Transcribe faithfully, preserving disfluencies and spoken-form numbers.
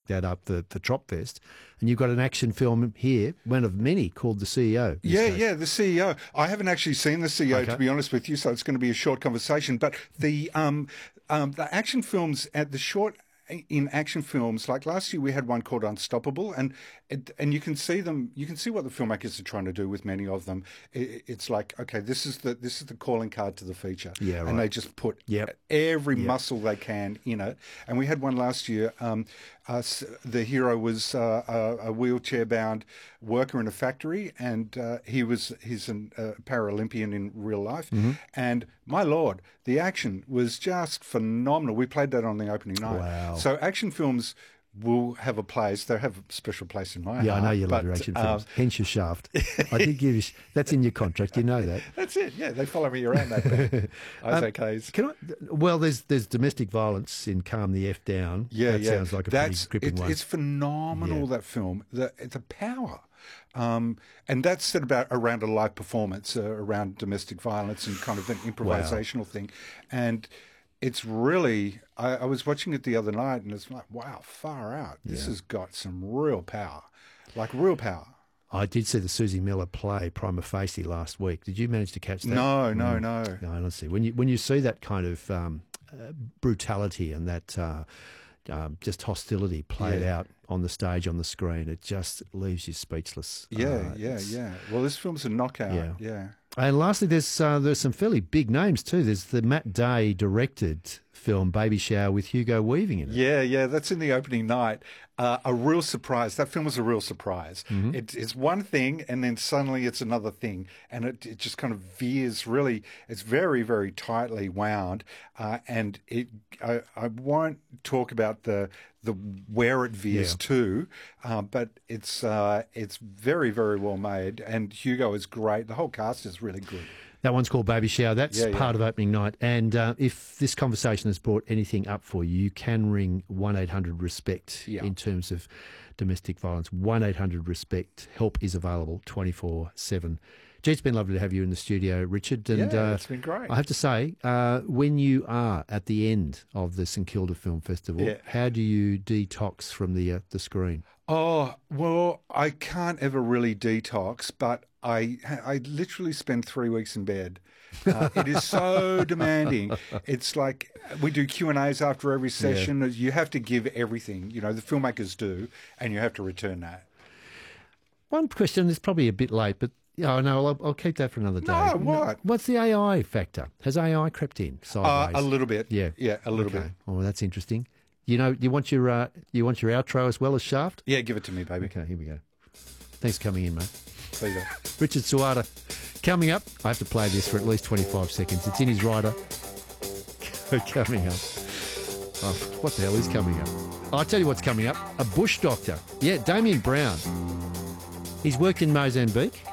that up, the, the Trop Fest. And you've got an action film here, one of many, called The C E O. Yeah, case. yeah, The C E O. I haven't actually seen The C E O, Okay. to be honest with you, so it's going to be a short conversation. But the um, um, the action films, at the short in action films, like last year we had one called Unstoppable, and it, and you can see them, you can see what the filmmakers are trying to do with many of them. It, it's like, okay, this is the this is the calling card to the feature, Yeah, right. and they just put Yep. every Yep. muscle they can in it. And we had one last year. Um, uh, the hero was uh, a, a wheelchair-bound worker in a factory, and uh, he was he's a uh, Paralympian in real life. Mm-hmm. And my lord, the action was just phenomenal. We played that on the opening night. Wow. So action films will have a place. They have a special place in my Yeah, heart. I know you love but, your action uh, films. Hence your shaft. I did give you, that's in your contract, you know that. That's it. Yeah, they follow me around that bit. Isaac Hayes. Can I, well, there's there's domestic violence in Calm the F Down. Yeah, that yeah. sounds like a That's, pretty gripping it, one. It's phenomenal, Yeah. that film. The the power. Um, and that's said about around a live performance, uh, around domestic violence and kind of an improvisational thing. And it's really, I, I was watching it the other night and it's like, wow, far out. This Yeah. has got some real power, like real power. I did see the Susie Miller play Prima Facie last week. Did you manage to catch that? No, no, no. No, honestly, when you when you see that kind of um, uh, brutality and that uh, um, just hostility played Yeah. out on the stage, on the screen, it just leaves you speechless. Yeah, Uh, yeah, it's- yeah. Well, this film's a knockout. Yeah. Yeah. And lastly, there's uh, there's some fairly big names too. There's the Matt Day directed film Baby Shower with Hugo Weaving in it. Yeah, yeah, that's in the opening night. Uh, a real surprise. That film was a real surprise. Mm-hmm. It, it's one thing, and then suddenly it's another thing, and it, it just kind of veers. Really, it's very, very tightly wound, uh, and it. I, I won't talk about the the where it veers Yeah. to, uh, but it's uh, it's very, very well made, and Hugo is great. The whole cast is really good. That one's called Baby Shower. That's Yeah, yeah. part of opening night. And uh, if this conversation has brought anything up for you, you can ring one eight hundred RESPECT Yeah. in terms of domestic violence. one eight hundred RESPECT. Help is available twenty-four seven. Gee, it's been lovely to have you in the studio, Richard. And Yeah, uh, it's been great. I have to say, uh, when you are at the end of the St Kilda Film Festival, Yeah. how do you detox from the uh, the screen? Oh, well, I can't ever really detox, but I I literally spend three weeks in bed. Uh, it is so demanding. It's like we do Q and A's after every session. You have to give everything, you know, the filmmakers do, and you have to return that. One question is probably a bit late, but yeah, no, I'll, I'll keep that for another day. No, what? What's the A I factor? Has A I crept in Uh, sideways? a little bit. Yeah. Yeah, a little Okay. bit. Oh, that's interesting. You know, you want your uh, you want your outro as well as Shaft? Yeah, give it to me, baby. Okay, here we go. Thanks for coming in, mate. Pleasure. Richard Suada. Coming up, I have to play this for at least twenty-five seconds. It's in his rider. Coming up. Oh, what the hell is coming up? I'll tell you what's coming up. A bush doctor. Yeah, Damien Brown. He's worked in Mozambique.